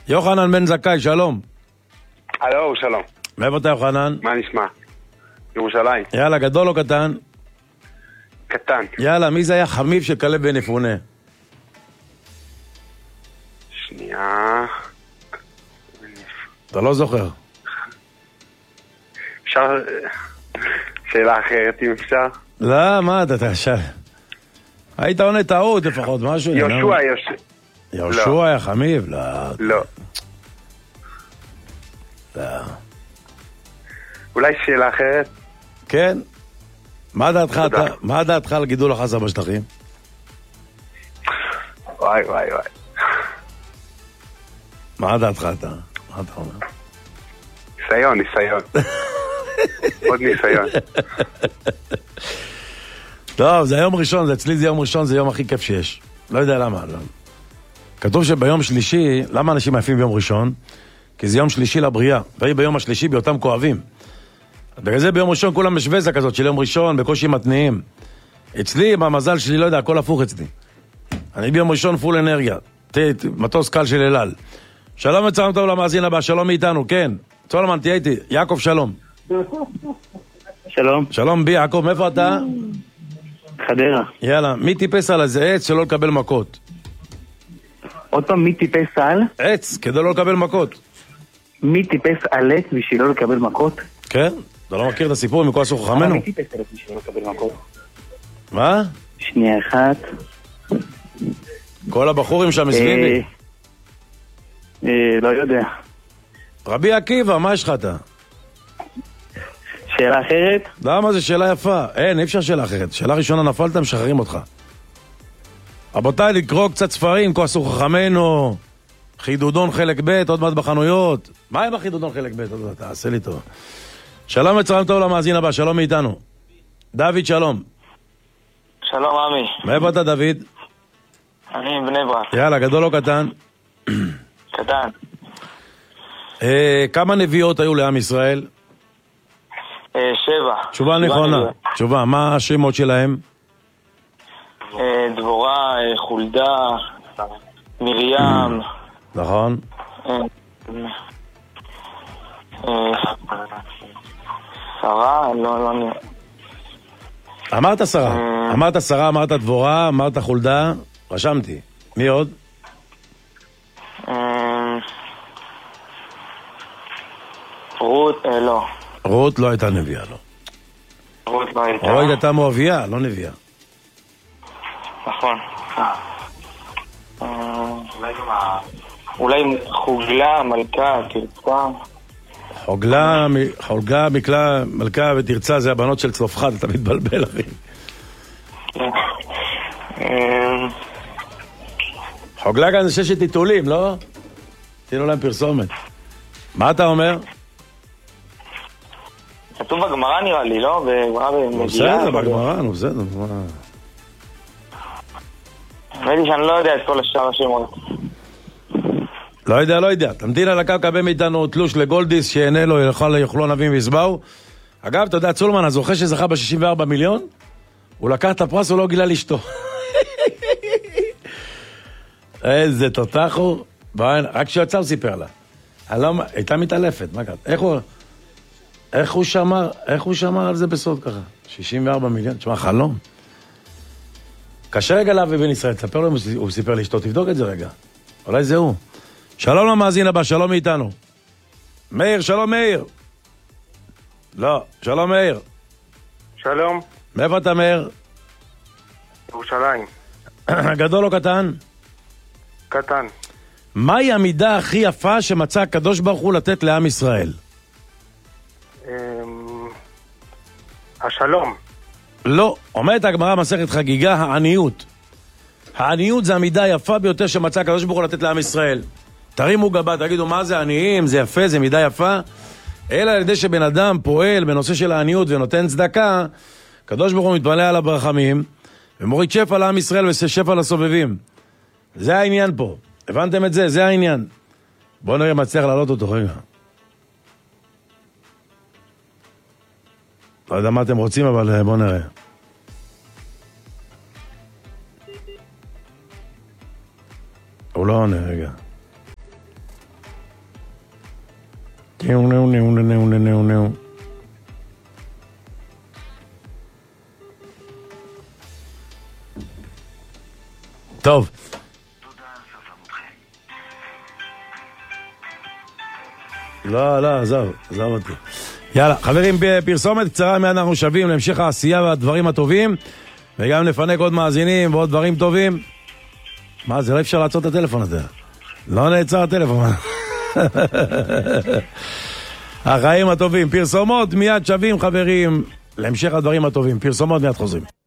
יוחנן בן זכאי, שלום. הלו, שלום. מאיפה אתה יוחנן? מה נשמע? ירושלים. יאללה, גדול או קטן? קטן. יאללה, מי זה היה חמיב של כלב בן יפונה? שנייה. אתה לא זוכר. אפשר... שאלה אחרת אם אפשר? לא, מה אתה שאל? היית עונה טעות לפחות, משהו. יהושע היה חמיב? לא. לא. לא. אולי שאלה אחרת? כן. מה דעתך על גידול החסה בשטחים? וואי. מה דעתך אתה? מה אתה אומר? ניסיון. עוד ניסיון. טוב, זה יום ראשון, אצלי זה יום ראשון, זה יום הכי כיף שיש. לא יודע למה. לא. כתוב שביום שלישי, למה אנשים עייפים ביום ראשון? כי זה יום שלישי לבריאה, והיא ביום השלישי באותם כואבים. בגלל זה ביום ראשון כולם משווזה כזאת של יום ראשון, בקושי מתניעים. אצלי, במזל שלי, לא יודע, הכל הפוך אצלי. אני ביום ראשון פול אנרגיה. מטוס קל של אל על. שלום וצלם טוב למאזין הבא, שלום מאיתנו, כן. סולומון, תהיה איתי. יעקב, שלום. שלום. שלום בי, יעקב, מאיפה אתה? חדרה. יאללה, מי טיפס על איזה עץ שלא לקבל מכות? עוד פעם, מי טיפס על? עץ, כדי לא לקבל מכות. מי טיפס על עץ בשביל לא לקבל מכות? כן? אתה לא מכיר את הסיפור מכל עשו חכמנו? מי טיפס על עץ בשביל לא לקבל מכות? מה? שנייה אחת. כל הבחורים שם מסביבי. לא יודע. רבי עקיבא, מה יש לך אתה? שאלה אחרת? למה? זו שאלה יפה. אין, אי אפשר שאלה אחרת. שאלה ראשונה נפלת, משחררים אותך. רבותיי, לקרוא קצת ספרים, כה עשו חכמנו, חידודון חלק ב', עוד מעט בחנויות. מה עם החידודון חלק ב'? עוד מעט, תעשה לי טוב. שלום וצלם טוב למאזין הבא, שלום מאיתנו. דוד, שלום. שלום, עמי. מאיפה אתה, דוד? אני מבני ברק. יאללה, גדול או קטן? קטן. כמה נביאות היו לעם ישראל? 7. תשובה נכונה. תשובה, מה השמות שלהם? דבורה, חולדה, מרים. נכון. שרה, לא. אמרת שרה, אמרת דבורה, אמרת חולדה, רשמתי. מי עוד? רות, לא. רות לא הייתה נביאה, לא. רות לא הייתה. רות הייתה מואביה, לא נביאה. נכון. אולי חוגלה, מלכה, תרצה. חוגלה, מלכה ותרצה זה הבנות של צלופחד, אתה מתבלבל, אחי. חוגלה כאן זה ששת עיתולים, לא? תראו להם פרסומת. מה אתה אומר? כתוב בגמרא נראה לי, לא? בסדר, בגמרא, בסדר. נראה לי שאני לא יודע את כל השאר השמות. לא יודע. תמתין על הקו, קבל מאיתנו תלוש לגולדיס, שיהנה לו, יאכלו נבים ויסבאו. אגב, אתה יודע, צולמן, הזוכה שזכה ב-64 מיליון, הוא לקח את הפרס, הוא לא גילה לאשתו. איזה תותח הוא. רק שיוצא הוא סיפר לה. הייתה מתעלפת, מה קרה? איך הוא שמר על זה בסוד ככה? 64 מיליון, תשמע, חלום. קשה רגע להביא בן ישראל, תספר לו אם הוא סיפר לאשתו, תבדוק את זה רגע. אולי זה הוא. שלום למאזין הבא, שלום מאיתנו. מאיר, שלום מאיר. לא, שלום מאיר. שלום. מאיפה אתה מאיר? ירושלים. גדול או קטן? קטן. מהי המידה הכי יפה שמצא הקדוש ברוך הוא לתת לעם ישראל? השלום. לא, אומרת הגמרא מסכת חגיגה, העניות. העניות זה המידה היפה ביותר שמצא הקדוש ברוך הוא לתת לעם ישראל. תרימו גבה, תגידו מה זה עניים, זה יפה, זה מידה יפה. אלא על ידי שבן אדם פועל בנושא של העניות ונותן צדקה, הקדוש ברוך הוא מתמלא עליו ברחמים, ומוריד שפע לעם ישראל ושפע לסובבים. זה העניין פה. הבנתם את זה? זה העניין. בואו נראה מצליח לעלות אותו רגע. לא יודע מה אתם רוצים, אבל בואו נראה. הוא לא עונה, רגע. נו. טוב. לא, עזוב אותי. יאללה, חברים, בפרסומת קצרה מיד אנחנו שווים להמשך העשייה והדברים הטובים, וגם נפנק עוד מאזינים ועוד דברים טובים. מה, זה לא אפשר לעצור את הטלפון הזה. לא נעצר הטלפון. החיים הטובים. פרסומות מיד שווים, חברים, להמשך הדברים הטובים. פרסומות מיד חוזרים.